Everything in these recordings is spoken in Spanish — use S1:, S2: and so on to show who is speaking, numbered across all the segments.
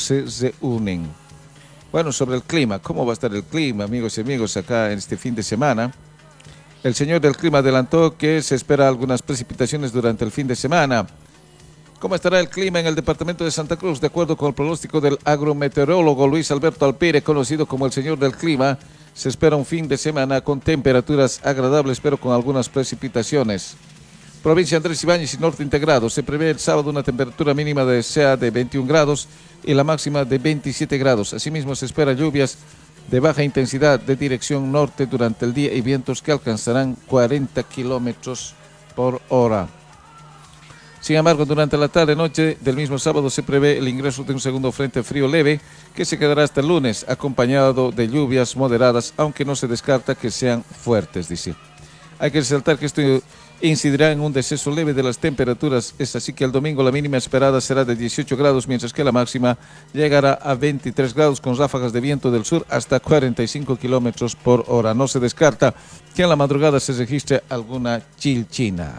S1: se reúnen. Bueno, sobre el clima, ¿cómo va a estar el clima, amigos y amigos, acá en este fin de semana? El señor del clima adelantó que se espera algunas precipitaciones durante el fin de semana. ¿Cómo estará el clima en el departamento de Santa Cruz? De acuerdo con el pronóstico del agrometeorólogo Luis Alberto Alpire, conocido como el señor del clima, se espera un fin de semana con temperaturas agradables, pero con algunas precipitaciones. Provincia Andrés Ibáñez y Norte Integrado. Se prevé el sábado una temperatura mínima de 21 grados y la máxima de 27 grados. Asimismo, se espera lluvias de baja intensidad de dirección norte durante el día y vientos que alcanzarán 40 kilómetros por hora. Sin embargo, durante la tarde-noche del mismo sábado se prevé el ingreso de un segundo frente frío leve que se quedará hasta el lunes, acompañado de lluvias moderadas, aunque no se descarta que sean fuertes, dice. Hay que resaltar que esto incidirá en un descenso leve de las temperaturas. Es así que el domingo la mínima esperada será de 18 grados, mientras que la máxima llegará a 23 grados con ráfagas de viento del sur hasta 45 kilómetros por hora. No se descarta que en la madrugada se registre alguna chilchina.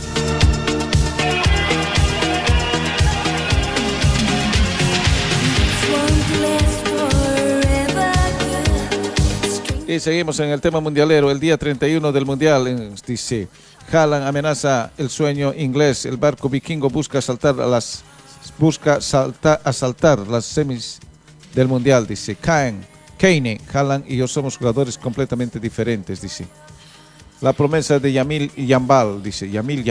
S1: Y seguimos en el tema mundialero. El día 31 del mundial, dice, Haaland amenaza el sueño inglés. El barco vikingo busca asaltar las semis del mundial, dice. Kane, Haaland y yo somos jugadores completamente diferentes, dice. La promesa de Lamine Yamal, dice.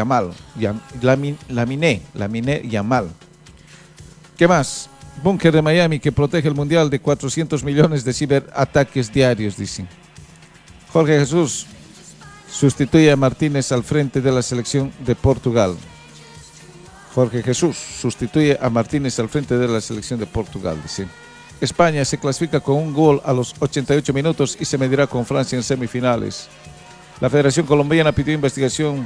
S1: Lamine Yamal. ¿Qué más? Búnker de Miami que protege el mundial de 400 millones de ciberataques diarios, dicen. Jorge Jesús sustituye a Martínez al frente de la selección de Portugal. Jorge Jesús sustituye a Martínez al frente de la selección de Portugal, dice. España se clasifica con un gol a los 88 minutos y se medirá con Francia en semifinales. La Federación Colombiana pidió investigación